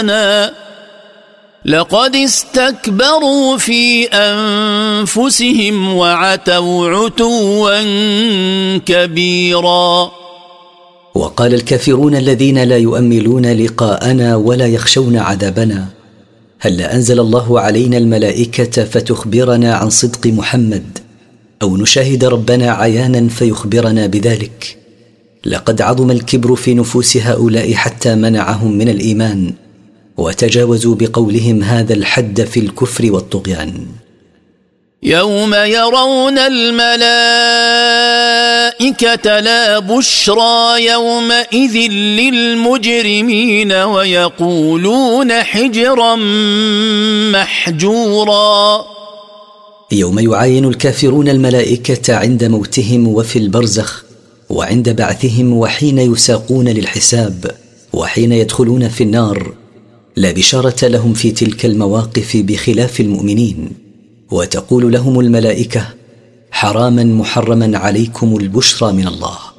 لقد استكبروا في أنفسهم وعتوا عتوا كبيرا. وقال الكافرون الذين لا يؤملون لقاءنا ولا يخشون عذابنا: هل أنزل الله علينا الملائكة فتخبرنا عن صدق محمد، أو نشاهد ربنا عيانا فيخبرنا بذلك؟ لقد عظم الكبر في نفوس هؤلاء حتى منعهم من الإيمان، وتجاوزوا بقولهم هذا الحد في الكفر والطغيان. يوم يرون الملائكة لا بشرى يومئذ للمجرمين ويقولون حجرا محجورا. يوم يعاين الكافرون الملائكة عند موتهم وفي البرزخ وعند بعثهم وحين يساقون للحساب وحين يدخلون في النار، لا بشارة لهم في تلك المواقف بخلاف المؤمنين. وتقول لهم الملائكة: حراما محرما عليكم البشرى من الله.